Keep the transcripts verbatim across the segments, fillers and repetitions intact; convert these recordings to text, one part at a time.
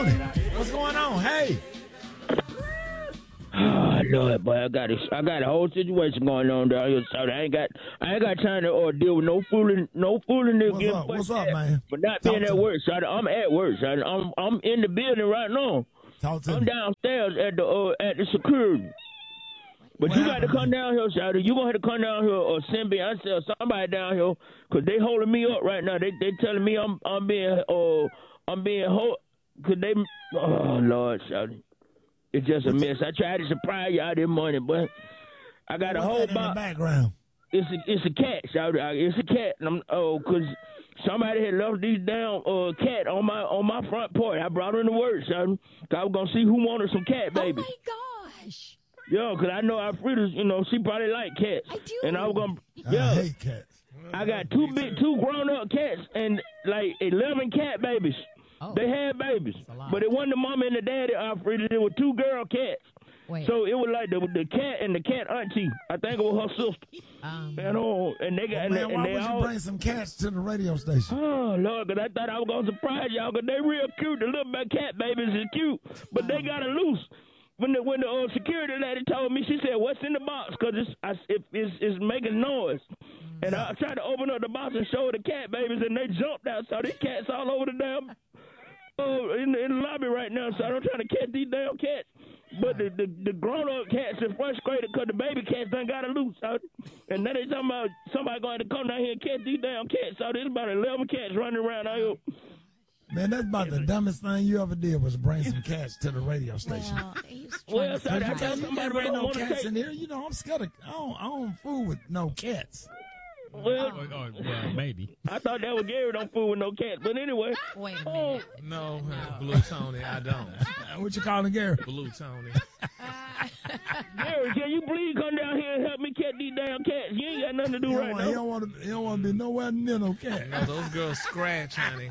Tony, what's going on? Hey. Oh Lord, boy, I got a, I got a whole situation going on down here, so I ain't got, I ain't got time to uh, deal with no fooling, no fooling. What's up? What's up, man? But not Talk being at work, so I'm at work. So I'm, I'm in the building right now. Talk to I'm me. downstairs at the, uh, at the security. But What you got to happened? come down here, Shawty. You gonna have to come down here or send me. I tell somebody down here, cause they holding me up right now. They, they telling me I'm, I'm being, uh, I'm being hold. Cause they, oh Lord, Shawty. It's just a mess. I tried to surprise y'all this morning, but I got What's a whole that in the box. background? It's a it's a cat, shout out. It's a cat. And I'm, oh, cause somebody had left these damn uh cat on my on my front porch. I brought her in the word, son. Cause I was gonna see who wanted some cat babies. Oh my gosh. Yo, cause I know Alfreda's, you know, she probably like cats. I do. And I was gonna, I yeah. hate cats. I got two big, two grown up cats and like eleven cat babies. Oh. They had babies, a lot. but it wasn't the mama and the daddy, Alfreda. There were two girl cats. Wait. So it was like the the cat and the cat auntie. I think it was her sister. Um, You know, and they got Man, and, why and they would you all. bring some cats to the radio station? Oh Lord, cause I thought I was gonna surprise y'all, cause they real cute. The little bit cat babies is cute, but they got it loose. When the when the uh, security lady told me, she said, "What's in the box?" Cause it's I, it, it's it's making noise. And I tried to open up the box and show the cat babies, and they jumped out. So these cats all over the damn uh, in, the, in the lobby right now. So I'm trying to catch these damn cats. But the, the, the grown-up cats are frustrated because the baby cats done got it loose. So, and now they talking about somebody going to come down here and catch these damn cats. So there's about eleven cats running around out here. Man, that's about the dumbest thing you ever did was bring some cats to the radio station. well, he was Well, trying to so surprise I tell you. somebody There ain't don't no wanna cats take- in here. You know, I'm scared of, I don't, I don't fool with no cats. Well, Or, or, well, maybe. I thought that was Gary don't fool with no cats. But anyway, Wait a oh, minute. No, uh, Blue Tony, I don't. What you calling Gary? Blue Tony. Gary, can you please come down here and help me catch these damn cats? You ain't got nothing to do He right don't, want, he now. don't want to. He don't want to be nowhere near no cat. No, those girls scratch, honey.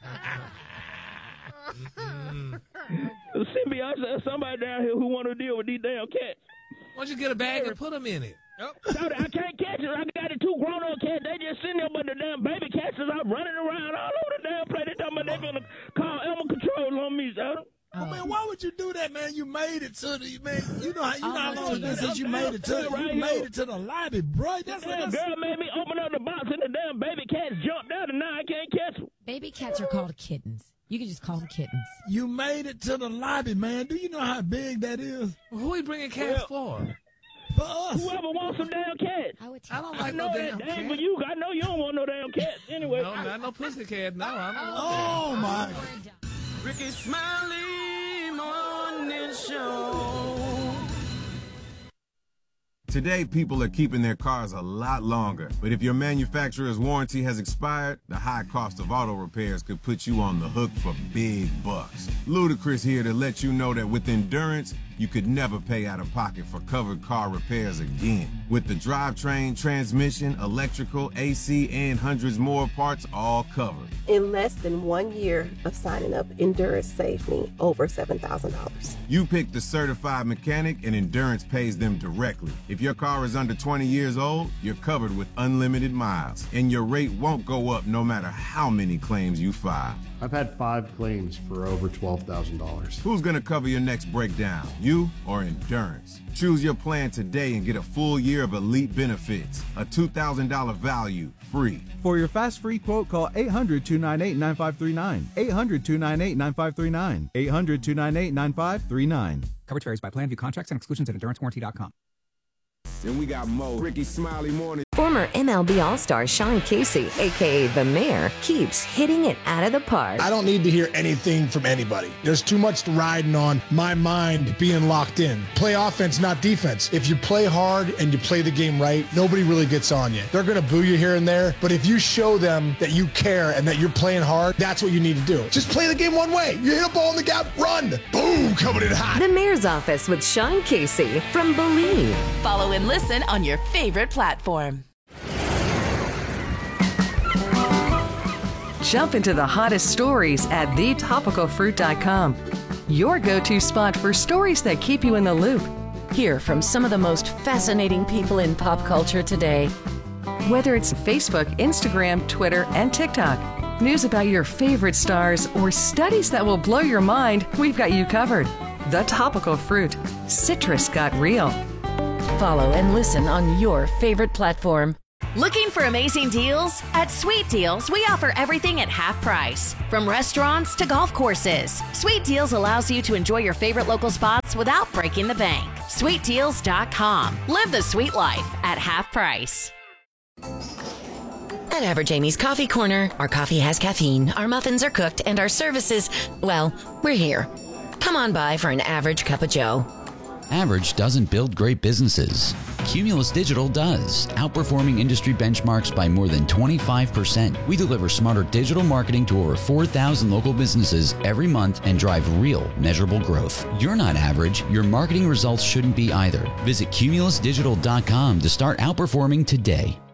Mm-mm. Send me out there somebody down here who want to deal with these damn cats. Why don't you get a bag and put them in it? Shawty, I can't catch it. I got the two grown-up cats. They just sitting there, but the damn baby cats is out running around all over the damn place. They talking about they gonna call animal control on me, Shawty. Oh, man, why would you do that, man? You made it to the man. You know how you know how long it's been since you made it to Right you here. made it to the lobby, bro. That's Yeah, that's, girl made me open up the box and the damn baby cats jumped out, and now I can't catch them. Baby cats are called kittens. You can just call them kittens. you made it to the lobby, man. Do you know how big that is Who we bringing cats for? for us? Whoever wants some damn cats. I would I tell don't I like know no that damn that ain't cat. for you. I know you don't want no damn cats anyway. No, not no pussycat. No, I don't want Oh my! Ricky Smiley Morning Show. Today, people are keeping their cars a lot longer. But if your manufacturer's warranty has expired, the high cost of auto repairs could put you on the hook for big bucks. Ludacris here to let you know that with Endurance, you could never pay out of pocket for covered car repairs again. With the drivetrain, transmission, electrical, A C, and hundreds more parts all covered. In less than one year of signing up, Endurance saved me over seven thousand dollars. You pick the certified mechanic and Endurance pays them directly. If your car is under twenty years old, you're covered with unlimited miles, and your rate won't go up no matter how many claims you file. I've had five claims for over twelve thousand dollars. Who's gonna cover your next breakdown, you or Endurance? Choose your plan today and get a full year of elite benefits, a two thousand dollars value, free. For your fast free quote, call eight hundred, two nine eight, nine five three nine. eight hundred, two nine eight, nine five three nine. eight hundred, two nine eight, nine five three nine. Coverage varies by plan. View contracts and exclusions at endurance warranty dot com. And we got Mo, Ricky Smiley Morning. Former M L B All-Star Sean Casey, a k a. The Mayor, keeps hitting it out of the park. I don't need to hear anything from anybody. There's too much riding on my mind being locked in. Play offense, not defense. If you play hard and you play the game right, nobody really gets on you. They're going to boo you here and there, but if you show them that you care and that you're playing hard, that's what you need to do. Just play the game one way. You hit a ball in the gap, run. Boom, coming in hot. The Mayor's Office with Sean Casey from Believe. Follow and listen on your favorite platform. Jump into the hottest stories at the topical fruit dot com. Your go-to spot for stories that keep you in the loop. Hear from some of the most fascinating people in pop culture today. Whether it's Facebook, Instagram, Twitter, and TikTok. news about your favorite stars, or studies that will blow your mind, we've got you covered. The Topical Fruit. Citrus got real. Follow and listen on your favorite platform. Looking for amazing deals? At Sweet Deals, we offer everything at half price. From restaurants to golf courses, Sweet Deals allows you to enjoy your favorite local spots without breaking the bank. sweet deals dot com. Live the sweet life at half price. At Average Amy's Coffee Corner, our coffee has caffeine, our muffins are cooked, and our services, well, we're here. Come on by for an average cup of joe. Average doesn't build great businesses. Cumulus Digital does, outperforming industry benchmarks by more than twenty-five percent. We deliver smarter digital marketing to over four thousand local businesses every month and drive real, measurable growth. You're not average. Your marketing results shouldn't be either. Visit cumulus digital dot com to start outperforming today.